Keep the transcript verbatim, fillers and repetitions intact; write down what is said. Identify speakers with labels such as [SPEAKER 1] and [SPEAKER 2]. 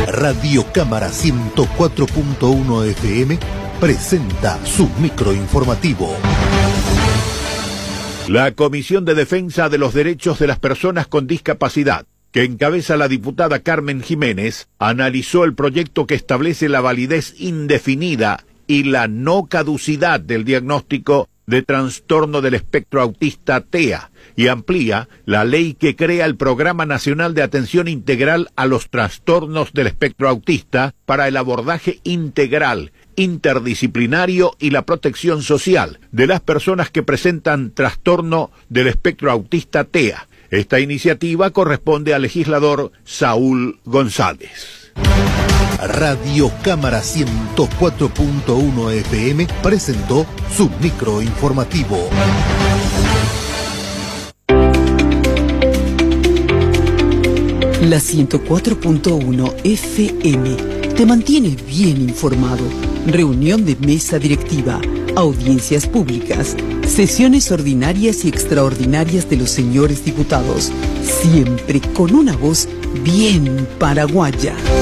[SPEAKER 1] Radio Cámara ciento cuatro punto uno F M presenta su microinformativo.
[SPEAKER 2] La Comisión de Defensa de los Derechos de las Personas con Discapacidad, que encabeza la diputada Carmen Jiménez, analizó el proyecto que establece la validez indefinida y la no caducidad del diagnóstico de trastorno del espectro autista T E A y amplía la ley que crea el Programa Nacional de Atención Integral a los Trastornos del Espectro Autista para el abordaje integral, interdisciplinario y la protección social de las personas que presentan trastorno del espectro autista T E A. Esta iniciativa corresponde al legislador Saúl González.
[SPEAKER 1] Radio Cámara ciento cuatro punto uno F M presentó su microinformativo.
[SPEAKER 3] La ciento cuatro punto uno F M te mantiene bien informado. Reunión de mesa directiva, audiencias públicas, sesiones ordinarias y extraordinarias de los señores diputados, siempre con una voz bien paraguaya.